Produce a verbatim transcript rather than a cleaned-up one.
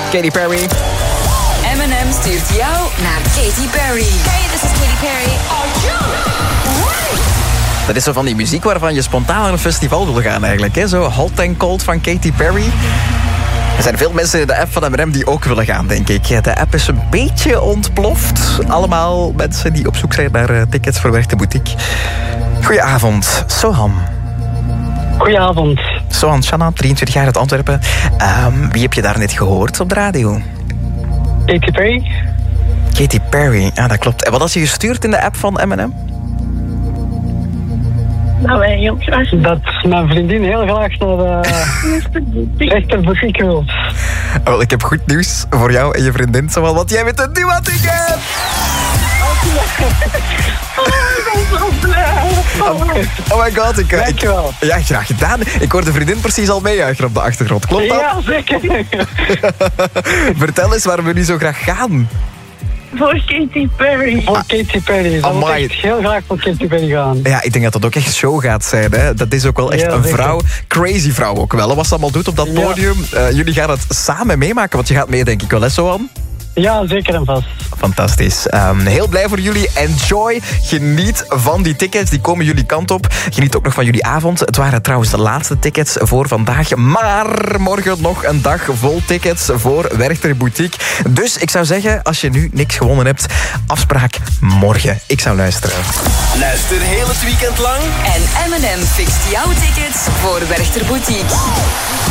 Katy Perry. M en M stuurt jou naar Katy Perry. Hey, this is Katy Perry. Are you ready? Dat is zo van die muziek waarvan je spontaan naar een festival wil gaan eigenlijk. Hè? Zo Hot and Cold van Katy Perry. Er zijn veel mensen in de app van M en M die ook willen gaan, denk ik. De app is een beetje ontploft. Allemaal mensen die op zoek zijn naar uh, tickets voor Werchter Boutique. Goedenavond, Sohan. Goedenavond. Sohan Shanna, drieëntwintig jaar uit Antwerpen. Um, wie heb je daar net gehoord op de radio? Katy Perry. Katy Perry, ja, dat klopt. En wat had je gestuurd in de app van M en M? Nou, wij heel graag. Dat mijn vriendin heel graag naar de Werchter Boutique wil. Wel, ik heb goed nieuws voor jou en je vriendin, Sohan, want jij bent een Dua-ticket! Oh, oh my god, ik... Dankjewel. Ik, ja, graag gedaan. Ik hoor de vriendin precies al meejuichen op de achtergrond. Klopt dat? Ja, zeker. Vertel eens waarom we nu zo graag gaan. Voor Katy Perry. Voor Katy Perry. Dat moet echt heel graag voor Katy Perry gaan. Ja, ik denk dat dat ook echt show gaat zijn. Hè. Dat is ook wel echt Ja, een zeker. vrouw. Crazy vrouw ook wel. Wat ze allemaal doet op dat Ja. podium. Uh, jullie gaan het samen meemaken, want je gaat mee, denk ik wel, hè, Sohan? Ja, zeker en vast. Fantastisch. Um, heel blij voor jullie. Enjoy. Geniet van die tickets. Die komen jullie kant op. Geniet ook nog van jullie avond. Het waren trouwens de laatste tickets voor vandaag. Maar morgen nog een dag vol tickets voor Werchter Boutique. Dus ik zou zeggen, als je nu niks gewonnen hebt, afspraak morgen. Ik zou luisteren. Luister heel het weekend lang. En M en M fixt jouw tickets voor Werchter Boutique.